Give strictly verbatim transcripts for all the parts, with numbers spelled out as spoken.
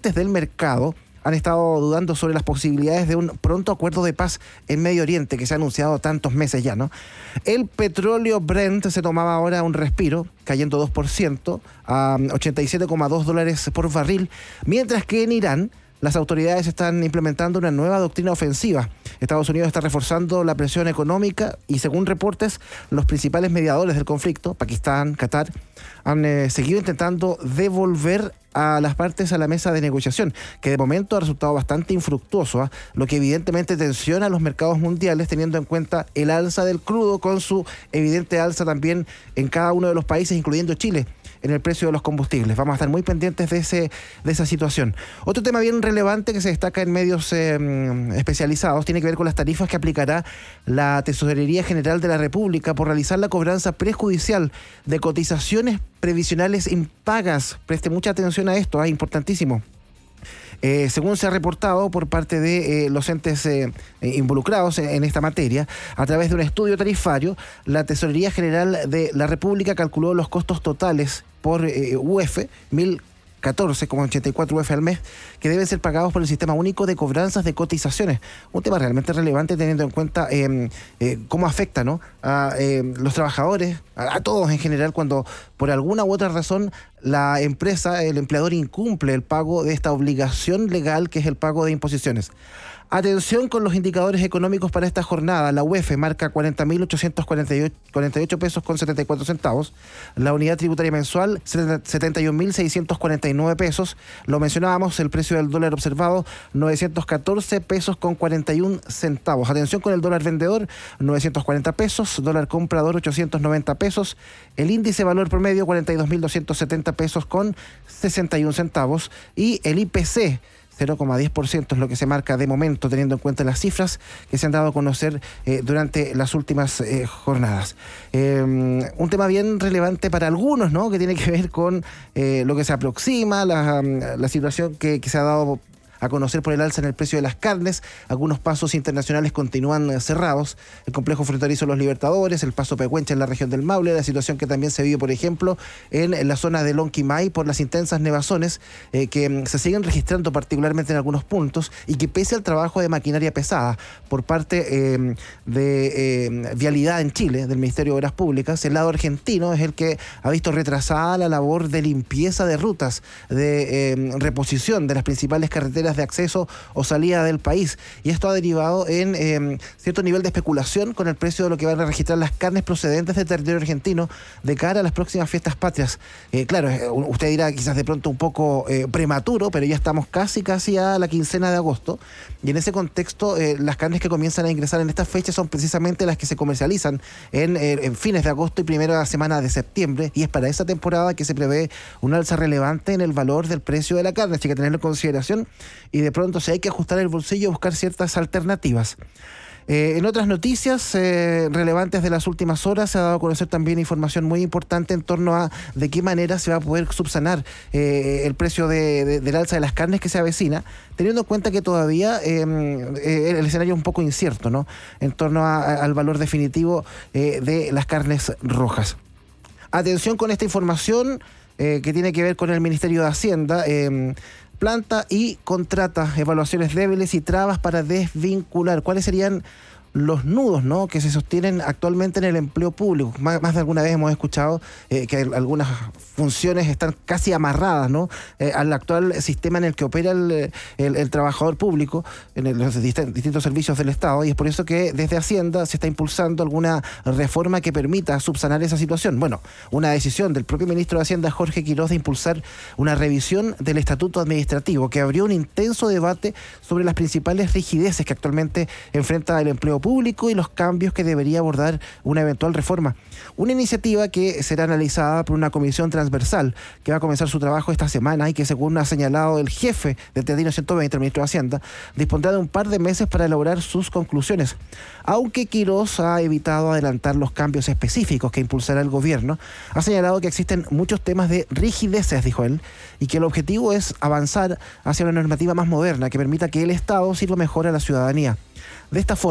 agentes del mercado han estado dudando sobre las posibilidades de un pronto acuerdo de paz en Medio Oriente, que se ha anunciado tantos meses ya, ¿no? El petróleo Brent se tomaba ahora un respiro, cayendo dos por ciento a ochenta y siete coma dos dólares por barril, mientras que en Irán las autoridades están implementando una nueva doctrina ofensiva. Estados Unidos está reforzando la presión económica y, según reportes, los principales mediadores del conflicto, Pakistán, Qatar, han eh, seguido intentando devolver a las partes a la mesa de negociación, que de momento ha resultado bastante infructuoso, ¿eh? Lo que evidentemente tensiona a los mercados mundiales, teniendo en cuenta el alza del crudo, con su evidente alza también en cada uno de los países, incluyendo Chile, en el precio de los combustibles. Vamos a estar muy pendientes de ese de esa situación. Otro tema bien relevante que se destaca en medios eh, especializados tiene que ver con las tarifas que aplicará la Tesorería General de la República por realizar la cobranza prejudicial de cotizaciones previsionales impagas. Preste mucha atención a esto, es ¿eh? importantísimo. Eh, según se ha reportado por parte de eh, los entes eh, involucrados en, en esta materia, a través de un estudio tarifario, la Tesorería General de la República calculó los costos totales por eh, U F, mil catorce coma ochenta y cuatro U F al mes, que deben ser pagados por el Sistema Único de Cobranzas de Cotizaciones. Un tema realmente relevante teniendo en cuenta eh, eh, cómo afecta, ¿no?, a eh, los trabajadores, a, a todos en general, cuando por alguna u otra razón la empresa, el empleador, incumple el pago de esta obligación legal que es el pago de imposiciones. Atención con los indicadores económicos para esta jornada. La U E F marca cuarenta mil ochocientos cuarenta y ocho pesos con setenta y cuatro centavos. La unidad tributaria mensual, setenta y un mil seiscientos cuarenta y nueve pesos. Lo mencionábamos, el precio del dólar observado, novecientos catorce pesos con cuarenta y un centavos. Atención con el dólar vendedor, novecientos cuarenta pesos. Dólar comprador, ochocientos noventa pesos. El índice valor promedio, cuarenta y dos mil doscientos setenta pesos con sesenta y un centavos. Y el I P C, cero coma diez por ciento es lo que se marca de momento, teniendo en cuenta las cifras que se han dado a conocer eh, durante las últimas eh, jornadas. Eh, un tema bien relevante para algunos, ¿no?, que tiene que ver con eh, lo que se aproxima, la, la situación que, que se ha dado a conocer por el alza en el precio de las carnes. Algunos pasos internacionales continúan cerrados. El complejo fronterizo Los Libertadores, el paso Pehuenche en la región del Maule, la situación que también se vive, por ejemplo, en, en la zona de Lonquimay por las intensas nevazones eh, que se siguen registrando particularmente en algunos puntos y que, pese al trabajo de maquinaria pesada por parte eh, de eh, Vialidad en Chile, del Ministerio de Obras Públicas, el lado argentino es el que ha visto retrasada la labor de limpieza de rutas, de eh, reposición de las principales carreteras de acceso o salida del país, y esto ha derivado en eh, cierto nivel de especulación con el precio de lo que van a registrar las carnes procedentes del territorio argentino de cara a las próximas fiestas patrias. Eh, claro, eh, usted dirá quizás de pronto un poco eh, prematuro, pero ya estamos casi casi a la quincena de agosto, y en ese contexto eh, las carnes que comienzan a ingresar en estas fechas son precisamente las que se comercializan en, eh, en fines de agosto y primera semana de septiembre, y es para esa temporada que se prevé un alza relevante en el valor del precio de la carne. Así que tenerlo en consideración, y de pronto si hay que ajustar el bolsillo, buscar ciertas alternativas. Eh, en otras noticias eh, relevantes de las últimas horas, se ha dado a conocer también información muy importante en torno a de qué manera se va a poder subsanar eh, el precio de, de, del alza de las carnes que se avecina, teniendo en cuenta que todavía eh, eh, el escenario es un poco incierto, ¿no?, en torno a, a, al valor definitivo eh, de las carnes rojas. Atención con esta información eh, que tiene que ver con el Ministerio de Hacienda. Eh, planta y contrata, evaluaciones débiles y trabas para desvincular. ¿Cuáles serían los nudos, ¿no?, que se sostienen actualmente en el empleo público? Más, más de alguna vez hemos escuchado eh, que algunas funciones están casi amarradas, ¿no?, eh, al actual sistema en el que opera el, el, el trabajador público en el, los dist- distintos servicios del Estado, y es por eso que desde Hacienda se está impulsando alguna reforma que permita subsanar esa situación. Bueno, una decisión del propio ministro de Hacienda, Jorge Quiroz, de impulsar una revisión del estatuto administrativo que abrió un intenso debate sobre las principales rigideces que actualmente enfrenta el empleo público y los cambios que debería abordar una eventual reforma. Una iniciativa que será analizada por una comisión transversal que va a comenzar su trabajo esta semana y que, según ha señalado el jefe del Tedino ciento veinte, el ministro de Hacienda, dispondrá de un par de meses para elaborar sus conclusiones. Aunque Quiroz ha evitado adelantar los cambios específicos que impulsará el gobierno, ha señalado que existen muchos temas de rigideces, dijo él, y que el objetivo es avanzar hacia una normativa más moderna que permita que el Estado sirva mejor a la ciudadanía. De esta forma, y aunque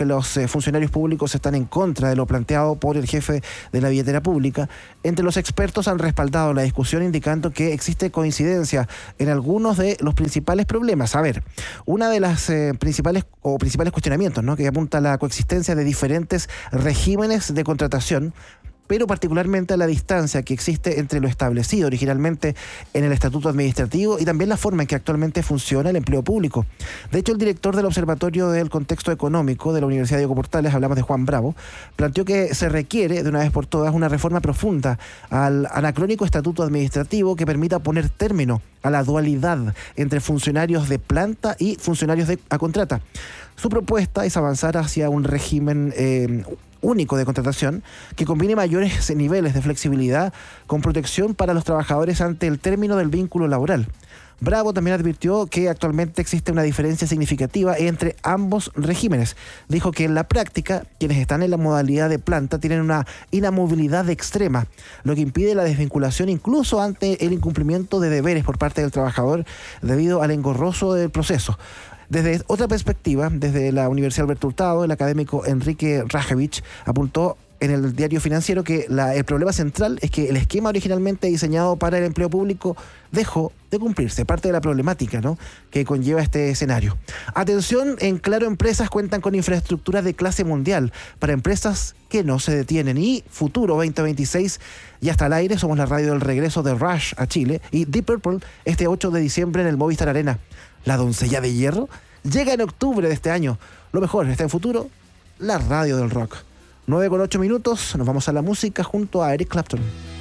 los eh, funcionarios públicos están en contra de lo planteado por el jefe de la billetera pública. Entre los expertos han respaldado la discusión indicando que existe coincidencia en algunos de los principales problemas. A ver, una de las eh, principales o principales cuestionamientos, ¿no?, que apunta a la coexistencia de diferentes regímenes de contratación, pero particularmente a la distancia que existe entre lo establecido originalmente en el Estatuto Administrativo y también la forma en que actualmente funciona el empleo público. De hecho, el director del Observatorio del Contexto Económico de la Universidad Diego Portales, hablamos de Juan Bravo, planteó que se requiere de una vez por todas una reforma profunda al anacrónico Estatuto Administrativo que permita poner término a la dualidad entre funcionarios de planta y funcionarios de, a contrata. Su propuesta es avanzar hacia un régimen eh, único de contratación que combine mayores niveles de flexibilidad con protección para los trabajadores ante el término del vínculo laboral. Bravo también advirtió que actualmente existe una diferencia significativa entre ambos regímenes. Dijo que en la práctica, quienes están en la modalidad de planta tienen una inamovilidad extrema, lo que impide la desvinculación incluso ante el incumplimiento de deberes por parte del trabajador debido al engorroso del proceso. Desde otra perspectiva, desde la Universidad Alberto Hurtado, el académico Enrique Rajevich apuntó en el diario Financiero que la, el problema central es que el esquema originalmente diseñado para el empleo público dejó de cumplirse, parte de la problemática, ¿no?, que conlleva este escenario. Atención, en Claro Empresas cuentan con infraestructura de clase mundial para empresas que no se detienen. Y Futuro veinte veintiséis ya está al aire, somos la radio del regreso de Rush a Chile y Deep Purple este ocho de diciembre en el Movistar Arena. La doncella de hierro llega en octubre de este año. Lo mejor está en Futuro, la radio del rock. nueve con ocho minutos, nos vamos a la música junto a Eric Clapton.